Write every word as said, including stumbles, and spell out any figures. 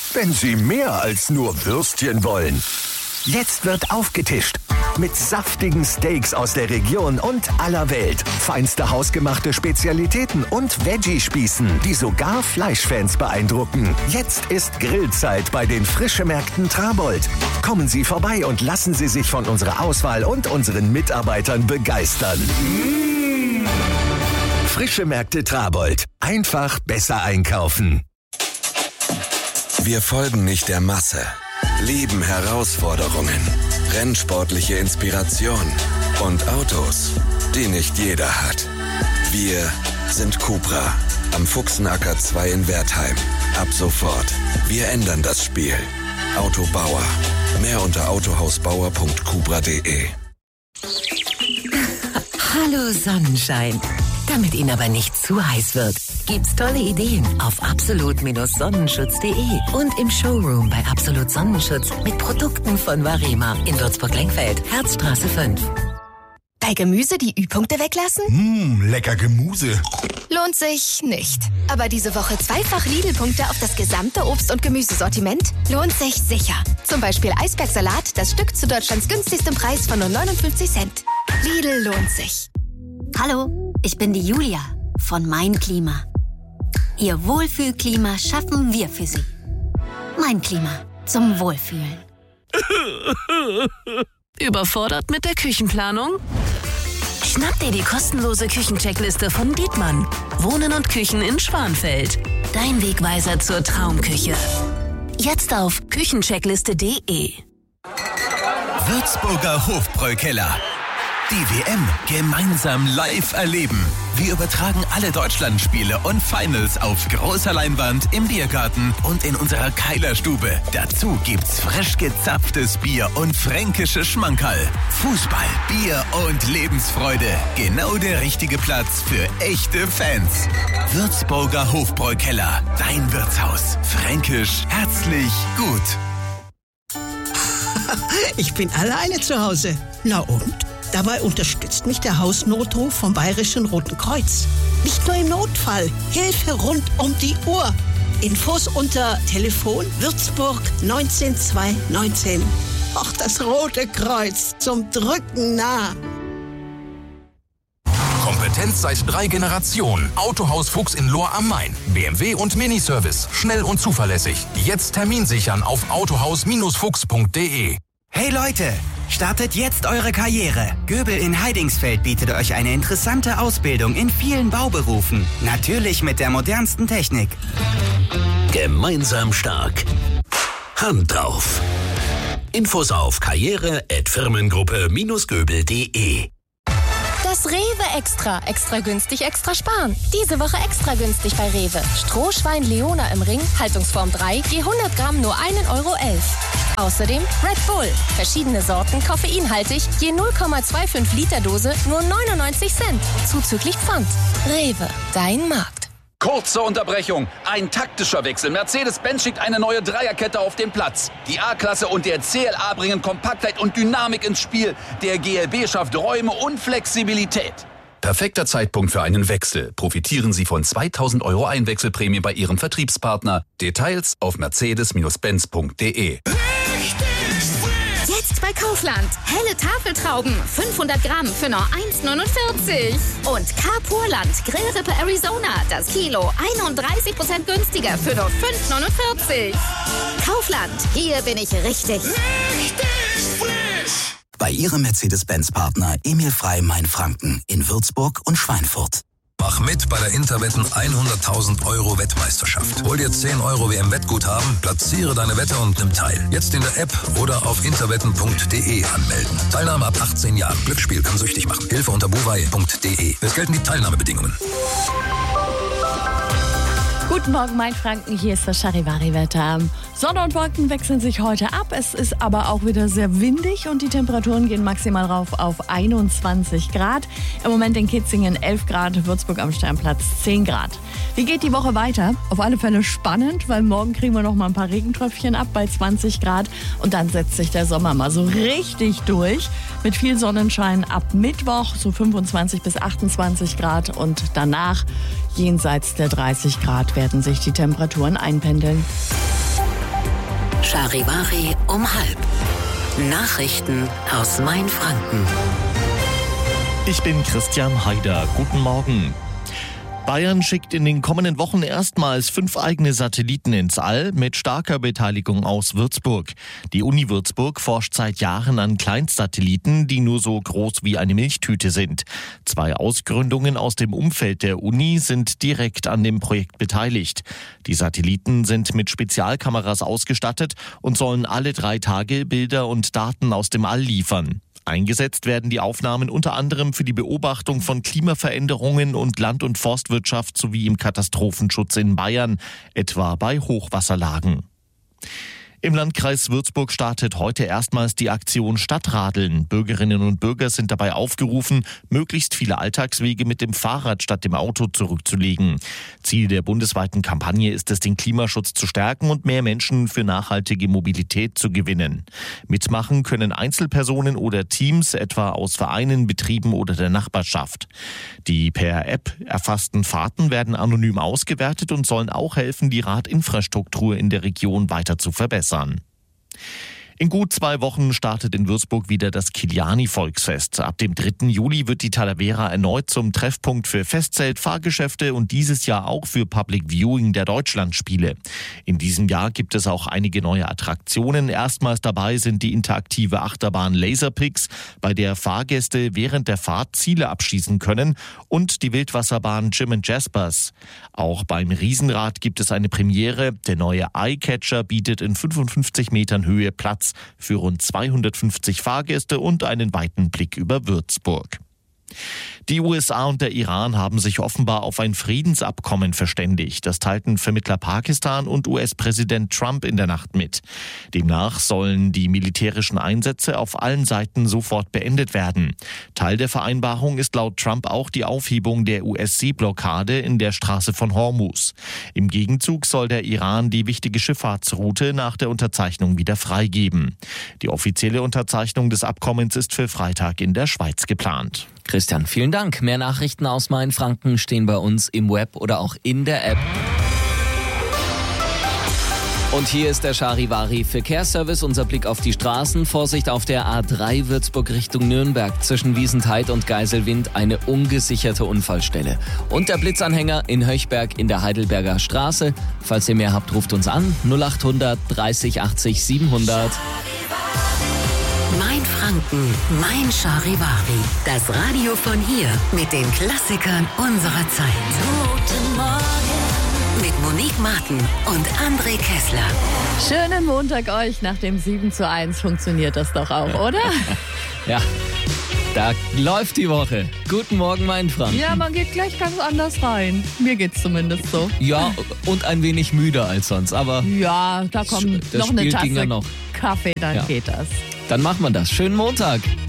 Wenn Sie mehr als nur Würstchen wollen. Jetzt wird aufgetischt. Mit saftigen Steaks aus der Region und aller Welt. Feinste hausgemachte Spezialitäten und Veggie-Spießen, die sogar Fleischfans beeindrucken. Jetzt ist Grillzeit bei den Frischemärkten Trabold. Kommen Sie vorbei und lassen Sie sich von unserer Auswahl und unseren Mitarbeitern begeistern. Mmh. Frischemärkte Trabold. Einfach besser einkaufen. Wir folgen nicht der Masse, lieben Herausforderungen, rennsportliche Inspiration und Autos, die nicht jeder hat. Wir sind Cupra am Fuchsenacker zwei in Wertheim. Ab sofort. Wir ändern das Spiel. Autobauer. Mehr unter autohausbauer punkt cupra punkt de. Hallo Sonnenschein. Damit Ihnen aber nicht zu heiß wird, gibt's tolle Ideen auf absolut Sonnenschutz punkt de und im Showroom bei Absolut Sonnenschutz mit Produkten von Varema in Würzburg-Lengfeld, Herzstraße fünf. Bei Gemüse die Ü-Punkte weglassen? Mmh, lecker Gemüse. Lohnt sich nicht. Aber diese Woche zweifach Lidl-Punkte auf das gesamte Obst- und Gemüsesortiment lohnt sich sicher. Zum Beispiel Eisbergsalat, das Stück zu Deutschlands günstigstem Preis von nur neunundfünfzig Cent. Lidl lohnt sich. Hallo, ich bin die Julia von Mein Klima. Ihr Wohlfühlklima schaffen wir für Sie. Mein Klima zum Wohlfühlen. Überfordert mit der Küchenplanung? Schnapp dir die kostenlose Küchencheckliste von Dietmann. Wohnen und Küchen in Schwanfeld. Dein Wegweiser zur Traumküche. Jetzt auf küchencheckliste punkt de. Würzburger Hofbräukeller. Die W M gemeinsam live erleben. Wir übertragen alle Deutschlandspiele und Finals auf großer Leinwand im Biergarten und in unserer Keilerstube. Dazu gibt's frisch gezapftes Bier und fränkische Schmankerl. Fußball, Bier und Lebensfreude. Genau der richtige Platz für echte Fans. Würzburger Hofbräukeller. Dein Wirtshaus. Fränkisch, herzlich, gut. Ich bin alleine zu Hause. Na und? Dabei unterstützt mich der Hausnotruf vom Bayerischen Roten Kreuz. Nicht nur im Notfall, Hilfe rund um die Uhr. Infos unter Telefon Würzburg neunzehn zweihundertneunzehn. Ach, das Rote Kreuz, zum Drücken nah. Kompetenz seit drei Generationen. Autohaus Fuchs in Lohr am Main. B M W und Miniservice. Schnell und zuverlässig. Jetzt Termin sichern auf autohaus Fuchs punkt de. Hey Leute, startet jetzt eure Karriere. Göbel in Heidingsfeld bietet euch eine interessante Ausbildung in vielen Bauberufen. Natürlich mit der modernsten Technik. Gemeinsam stark. Hand drauf. Infos auf karriere at firmengruppe göbel punkt de. Das Rewe Extra. Extra günstig, extra sparen. Diese Woche extra günstig bei Rewe. Strohschwein Leona im Ring, Haltungsform drei, je hundert Gramm nur ein Euro elf. Außerdem Red Bull. Verschiedene Sorten, koffeinhaltig, je null Komma fünfundzwanzig Liter Dose, nur neunundneunzig Cent. Zuzüglich Pfand. Rewe, dein Markt. Kurze Unterbrechung. Ein taktischer Wechsel. Mercedes-Benz schickt eine neue Dreierkette auf den Platz. Die A-Klasse und der C L A bringen Kompaktheit und Dynamik ins Spiel. Der G L B schafft Räume und Flexibilität. Perfekter Zeitpunkt für einen Wechsel. Profitieren Sie von zweitausend Euro Einwechselprämie bei Ihrem Vertriebspartner. Details auf mercedes Benz punkt de. Jetzt bei Kaufland. Helle Tafeltrauben, fünfhundert Gramm für nur eins neunundvierzig. Und Carpurland Grillrippe Arizona, das Kilo einunddreißig Prozent günstiger für nur fünf neunundvierzig. Kaufland, hier bin ich richtig. Richtig frisch. Bei Ihrem Mercedes-Benz-Partner Emil Frey Mainfranken in Würzburg und Schweinfurt. Mach mit bei der Interwetten hunderttausend Euro Wettmeisterschaft. Hol dir zehn Euro W M-Wettguthaben, platziere deine Wette und nimm teil. Jetzt in der App oder auf interwetten punkt de anmelden. Teilnahme ab achtzehn Jahren. Glücksspiel kann süchtig machen. Hilfe unter buwei punkt de. Es gelten die Teilnahmebedingungen. Guten Morgen, Mainfranken. Hier ist das Charivari-Wetter. Sonne und Wolken wechseln sich heute ab. Es ist aber auch wieder sehr windig und die Temperaturen gehen maximal rauf auf einundzwanzig Grad. Im Moment in Kitzingen elf Grad, Würzburg am Sternplatz zehn Grad. Wie geht die Woche weiter? Auf alle Fälle spannend, weil morgen kriegen wir noch mal ein paar Regentröpfchen ab bei zwanzig Grad. Und dann setzt sich der Sommer mal so richtig durch. Mit viel Sonnenschein ab Mittwoch, so fünfundzwanzig bis achtundzwanzig Grad. Und danach, jenseits der dreißig Grad, werden sich die Temperaturen einpendeln. Charivari um halb. Nachrichten aus Mainfranken. Ich bin Christian Haider. Guten Morgen. Bayern schickt in den kommenden Wochen erstmals fünf eigene Satelliten ins All mit starker Beteiligung aus Würzburg. Die Uni Würzburg forscht seit Jahren an Kleinstsatelliten, die nur so groß wie eine Milchtüte sind. Zwei Ausgründungen aus dem Umfeld der Uni sind direkt an dem Projekt beteiligt. Die Satelliten sind mit Spezialkameras ausgestattet und sollen alle drei Tage Bilder und Daten aus dem All liefern. Eingesetzt werden die Aufnahmen unter anderem für die Beobachtung von Klimaveränderungen und Land- und Forstwirtschaft sowie im Katastrophenschutz in Bayern, etwa bei Hochwasserlagen. Im Landkreis Würzburg startet heute erstmals die Aktion Stadtradeln. Bürgerinnen und Bürger sind dabei aufgerufen, möglichst viele Alltagswege mit dem Fahrrad statt dem Auto zurückzulegen. Ziel der bundesweiten Kampagne ist es, den Klimaschutz zu stärken und mehr Menschen für nachhaltige Mobilität zu gewinnen. Mitmachen können Einzelpersonen oder Teams, etwa aus Vereinen, Betrieben oder der Nachbarschaft. Die per App erfassten Fahrten werden anonym ausgewertet und sollen auch helfen, die Radinfrastruktur in der Region weiter zu verbessern. In gut zwei Wochen startet in Würzburg wieder das Kiliani-Volksfest. Ab dem dritten Juli wird die Talavera erneut zum Treffpunkt für Festzelt, Fahrgeschäfte und dieses Jahr auch für Public Viewing der Deutschlandspiele. In diesem Jahr gibt es auch einige neue Attraktionen. Erstmals dabei sind die interaktive Achterbahn Laserpix, bei der Fahrgäste während der Fahrt Ziele abschießen können, und die Wildwasserbahn Jim and Jaspers. Auch beim Riesenrad gibt es eine Premiere. Der neue Eyecatcher bietet in fünfundfünfzig Metern Höhe Platz für rund zweihundertfünfzig Fahrgäste und einen weiten Blick über Würzburg. Die U S A und der Iran haben sich offenbar auf ein Friedensabkommen verständigt. Das teilten Vermittler Pakistan und U S-Präsident Trump in der Nacht mit. Demnach sollen die militärischen Einsätze auf allen Seiten sofort beendet werden. Teil der Vereinbarung ist laut Trump auch die Aufhebung der U S-Seeblockade in der Straße von Hormuz. Im Gegenzug soll der Iran die wichtige Schifffahrtsroute nach der Unterzeichnung wieder freigeben. Die offizielle Unterzeichnung des Abkommens ist für Freitag in der Schweiz geplant. Christian, vielen Dank. Mehr Nachrichten aus Mainfranken stehen bei uns im Web oder auch in der App. Und hier ist der Charivari Verkehrsservice. Unser Blick auf die Straßen. Vorsicht auf der A drei Würzburg Richtung Nürnberg. Zwischen Wiesentheid und Geiselwind eine ungesicherte Unfallstelle. Und der Blitzanhänger in Höchberg in der Heidelberger Straße. Falls ihr mehr habt, ruft uns an. null acht hundert dreißig achtzig siebenhundert. Mainfranken, mein Charivari. Das Radio von hier mit den Klassikern unserer Zeit. Guten Morgen mit Monique Martin und André Kessler. Schönen Montag euch. Nach dem sieben zu eins funktioniert das doch auch, oder? Ja, da läuft die Woche. Guten Morgen, Mainfranken. Ja, man geht gleich ganz anders rein. Mir geht's zumindest so. Ja, und ein wenig müder als sonst, aber... Ja, da kommt das noch eine Spiel Tasse ging ja noch. Kaffee, dann ja. geht das. Dann machen wir das. Schönen Montag.